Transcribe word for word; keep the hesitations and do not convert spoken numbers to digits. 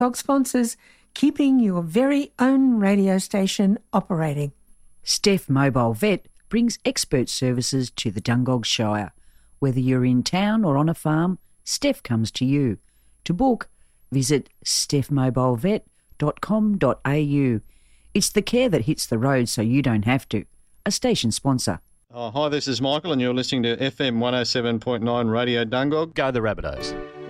Dog sponsors, keeping your very own radio station operating. Steph Mobile Vet brings expert services to the Dungog Shire. Whether you're in town or on a farm, Steph comes to you. To book, visit steph mobile vet dot com dot a u. It's the care that hits the road so you don't have to. A station sponsor. Oh, hi, this is Michael and you're listening to F M one oh seven point nine Radio Dungog. Go the Rabbitohs.